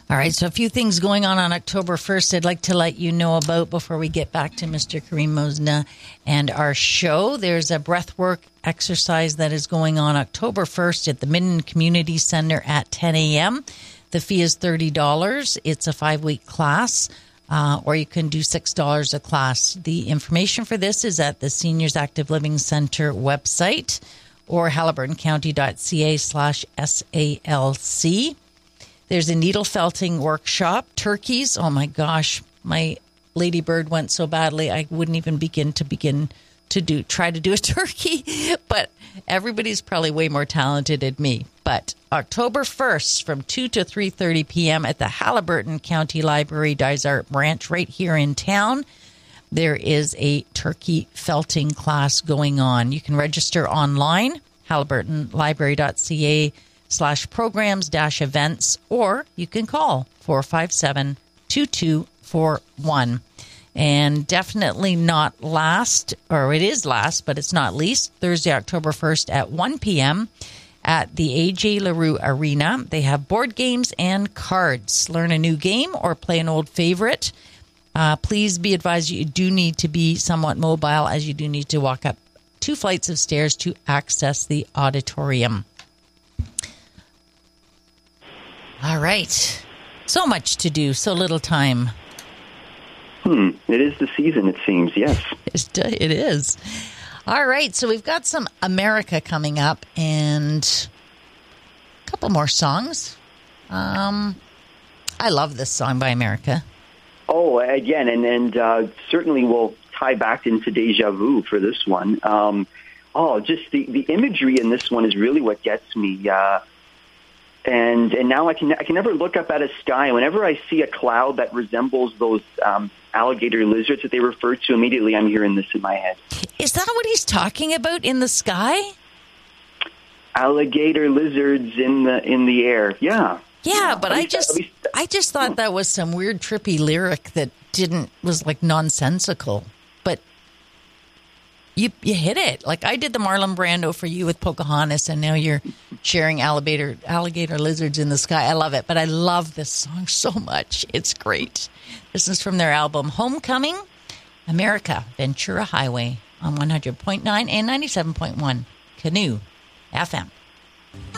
All right, so a few things going on October 1st I'd like to let you know about before we get back to Mr. Kareem Mosna and our show. There's a breathwork exercise that is going on October 1st at the Minden Community Center at 10 a.m. The fee is $30. It's a 5-week class, or you can do $6 a class. The information for this is at the Seniors Active Living Center website or haliburtoncounty.ca/SALC. There's a needle felting workshop. Turkeys, oh my gosh, my ladybird went so badly I wouldn't even begin to try to do a turkey, but everybody's probably way more talented than me. But October 1st from 2 to 3:30 p.m. at the Haliburton County Library Dysart branch right here in town, there is a turkey felting class going on. You can register online, haliburtonlibrary.ca/programs-events, or you can call 457-2241. And definitely not last, or it is last, but it's not least, Thursday, October 1st at 1 p.m. at the A.J. LaRue Arena. They have board games and cards. Learn a new game or play an old favorite. Please be advised you do need to be somewhat mobile, as you do need to walk up 2 flights of stairs to access the auditorium. All right. So much to do, so little time. It is the season, it seems, yes. It is. All right, so we've got some America coming up and a couple more songs. I love this song by America. Oh, again, and certainly we'll tie back into Deja Vu for this one. Just the imagery in this one is really what gets me. And now I can never look up at a sky. Whenever I see a cloud that resembles those alligator lizards that they refer to, immediately I'm hearing this in my head. Is that what he's talking about in the sky? Alligator lizards in the air. Yeah. Yeah, but I just thought that was some weird trippy lyric that was like nonsensical. But you hit it. Like I did the Marlon Brando for you with Pocahontas, and now you're sharing alligator lizards in the sky. I love it, but I love this song so much. It's great. This is from their album Homecoming, America, Ventura Highway on 100.9 and 97.1 Canoe FM.